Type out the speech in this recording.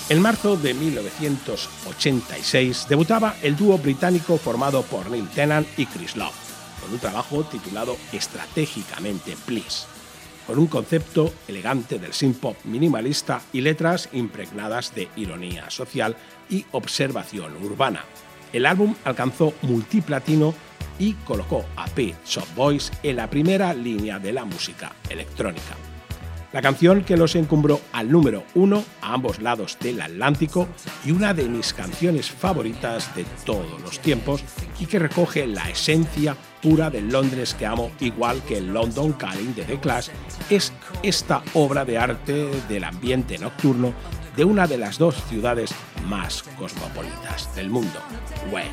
En marzo de 1986 debutaba el dúo británico formado por Neil Tennant y Chris Love, con un trabajo titulado estratégicamente Please, con un concepto elegante del synth-pop minimalista y letras impregnadas de ironía social y observación urbana. El álbum alcanzó multiplatino y colocó a Pet Shop Boys en la primera línea de la música electrónica. La canción que los encumbró al número 1 a ambos lados del Atlántico y una de mis canciones favoritas de todos los tiempos y que recoge la esencia pura del Londres que amo, igual que el London Calling de The Clash, es esta obra de arte del ambiente nocturno de una de las dos ciudades más cosmopolitas del mundo, When.